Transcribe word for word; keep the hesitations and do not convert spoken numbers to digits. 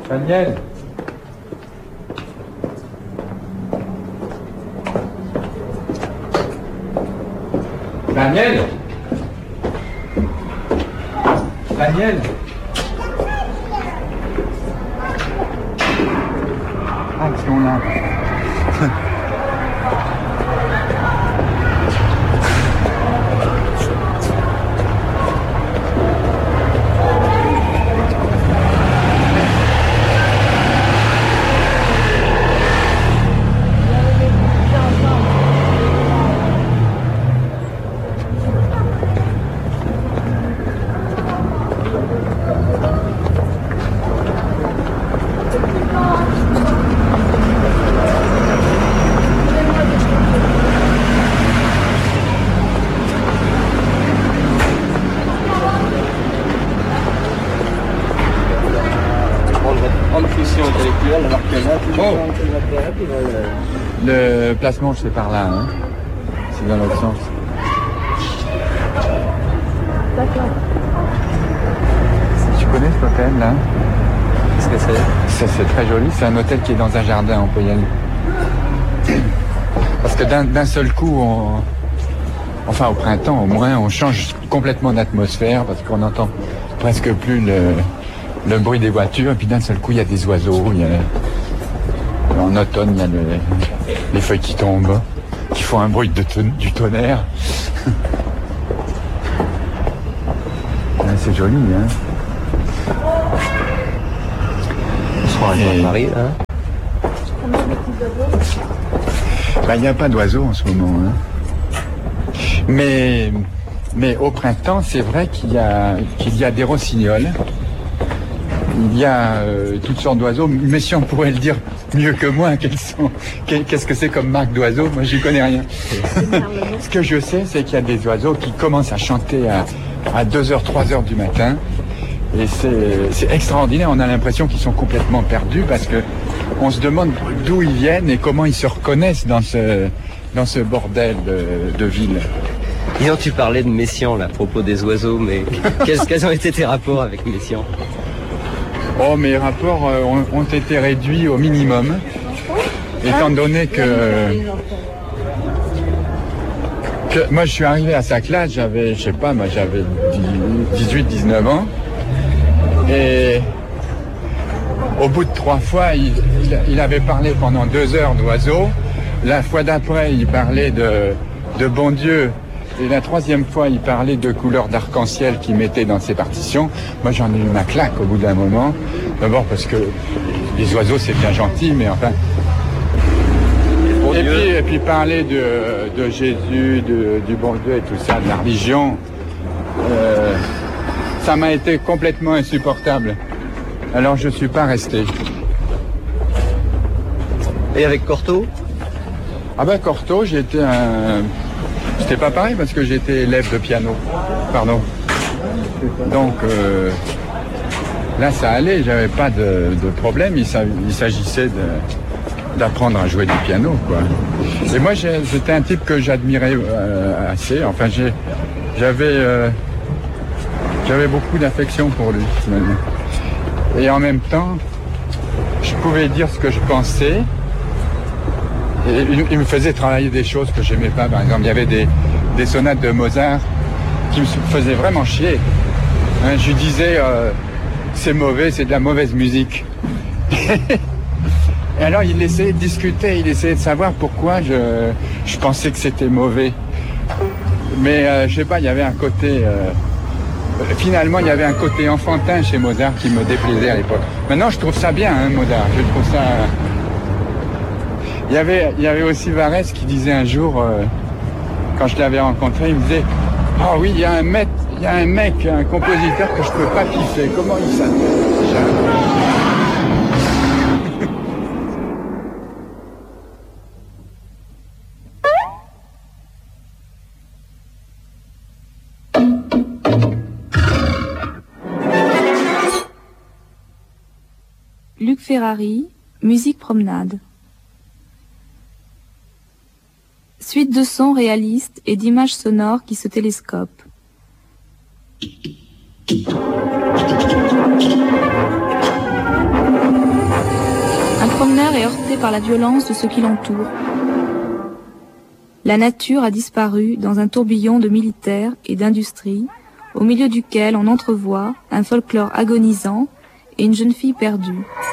Daniel. Daniel. Daniel. Ah, qu'est-ce qu'on a? Oh. Le placement, c'est par là, hein. C'est dans l'autre sens. D'accord. Tu connais cet hôtel, là? Qu'est-ce que c'est? C'est très joli, c'est un hôtel qui est dans un jardin, on peut y aller. Parce que d'un seul coup, on... enfin au printemps au moins, on change complètement d'atmosphère parce qu'on n'entend presque plus le... le bruit des voitures, et puis d'un seul coup, il y a des oiseaux, il y a... En automne, il y a le... les feuilles qui tombent, qui font un bruit de ton... du tonnerre. Ouais, c'est joli, hein. On se rend à Paris, là. Ben, il n'y a pas d'oiseaux en ce moment, hein. Mais, mais au printemps, c'est vrai qu'il y a, qu'il y a des rossignols. Il y a euh, toutes sortes d'oiseaux, mais si on pourrait le dire mieux que moi, quels sont, qu'est-ce que c'est comme marque d'oiseaux? Moi, j'y connais rien. Ce que je sais, c'est qu'il y a des oiseaux qui commencent à chanter à, à deux heures, trois heures du matin. Et c'est extraordinaire. On a l'impression qu'ils sont complètement perdus parce que on se demande d'où ils viennent et comment ils se reconnaissent dans ce, dans ce bordel de, de ville. Hier, tu parlais de Messiaen, là, à propos des oiseaux, mais quels, quels ont été tes rapports avec Messiaen? Oh, mes rapports euh, ont, ont été réduits au minimum, étant donné que, que moi je suis arrivé à sa classe, j'avais, je sais pas, moi j'avais dix-huit dix-neuf ans, et au bout de trois fois, il, il, il avait parlé pendant deux heures d'oiseaux, la fois d'après il parlait de, de bon Dieu, et la troisième fois, il parlait de couleurs d'arc-en-ciel qu'il mettait dans ses partitions. Moi, j'en ai eu ma claque au bout d'un moment. D'abord parce que les oiseaux, c'est bien gentil, mais enfin... Et puis, et puis parler de, de Jésus, de, du bon Dieu et tout ça, de la religion, euh, ça m'a été complètement insupportable. Alors, je suis pas resté. Et avec Cortot? Ah ben, Cortot, j'ai été un... C'était pas pareil parce que j'étais élève de piano, pardon. Donc euh, là ça allait, j'avais pas de, de problème, il s'agissait d'apprendre à jouer du piano, quoi. Et moi j'étais un type que j'admirais euh, assez, enfin j'avais euh, j'avais beaucoup d'affection pour lui finalement. Et en même temps, je pouvais dire ce que je pensais. Et il me faisait travailler des choses que j'aimais pas. Par exemple, il y avait des, des sonates de Mozart qui me faisaient vraiment chier. Hein, je lui disais, euh, c'est mauvais, c'est de la mauvaise musique. Et alors, il essayait de discuter, il essayait de savoir pourquoi je, je pensais que c'était mauvais. Mais euh, je sais pas, il y avait un côté... Euh, finalement, il y avait un côté enfantin chez Mozart qui me déplaisait à l'époque. Maintenant, je trouve ça bien, hein, Mozart. Je trouve ça... Il y avait, il y avait aussi Varese qui disait un jour, euh, quand je l'avais rencontré, il me disait « Ah oh oui, il y a un mec, il y a un mec, un compositeur que je peux pas kiffer. Comment il s'appelle déjà ?» Luc Ferrari, musique promenade. Suite de sons réalistes et d'images sonores qui se télescopent. l'imaginaire est heurté par la violence de ce qui l'entoure. La nature a disparu dans un tourbillon de militaires et d'industrie, au milieu duquel on entrevoit un folklore agonisant et une jeune fille perdue.